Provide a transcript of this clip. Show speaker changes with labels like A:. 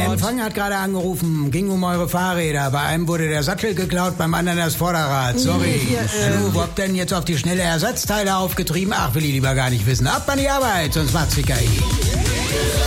A: Empfang hat gerade angerufen. Ging um eure Fahrräder. Bei einem wurde der Sattel geklaut, beim anderen das Vorderrad. Sorry. Hallo, wo habt denn jetzt auf die schnelle Ersatzteile aufgetrieben? Ach, will ich lieber gar nicht wissen. Ab an die Arbeit, sonst macht's die KI.